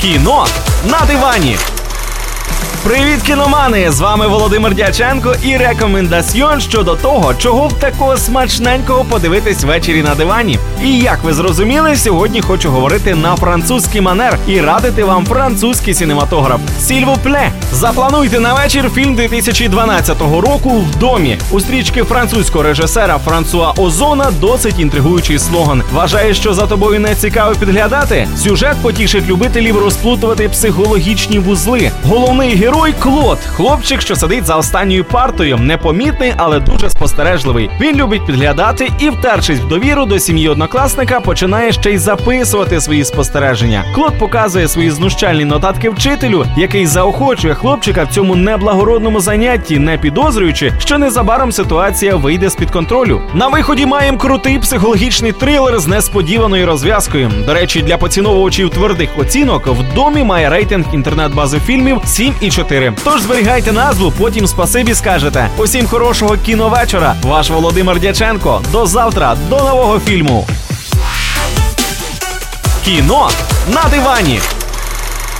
Кіно на дивані. Привіт, кіномани! З вами Володимир Дяченко і рекомендаціон щодо того, чого б такого смачненького подивитись ввечері на дивані. І як ви зрозуміли, сьогодні хочу говорити на французький манер і радити вам французький кінематограф. S'il vous plaît! Заплануйте на вечір фільм 2012 року «В домі». У стрічки французького режисера Франсуа Озона досить інтригуючий слоган. Вважаєш, що за тобою не цікаво підглядати? Сюжет потішить любителів розплутувати психологічні вузли. Головний герой Клод, хлопчик, що сидить за останньою партою, непомітний, але дуже спостережливий. Він любить підглядати і, втершись в довіру до сім'ї однокласника, починає ще й записувати свої спостереження. Клод показує свої знущальні нотатки вчителю, який заохочує хлопчика в цьому неблагородному занятті, не підозрюючи, що незабаром ситуація вийде з-під контролю. На виході маємо крутий психологічний трилер з несподіваною розв'язкою. До речі, для поціновувачів твердих оцінок «В домі» має рейтинг інтернет-бази фільмів 7,4. Тож зберігайте назву, потім спасибі скажете. Усім хорошого кіновечора. Ваш Володимир Дяченко. До завтра, до нового фільму. Кіно на дивані.